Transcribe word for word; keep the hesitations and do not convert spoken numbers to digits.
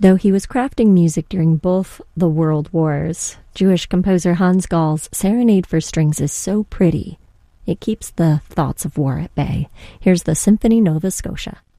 Though he was crafting music during both the world wars, Jewish composer Hans Gall's Serenade for Strings is so pretty, it keeps the thoughts of war at bay. Here's the Symphony Nova Scotia.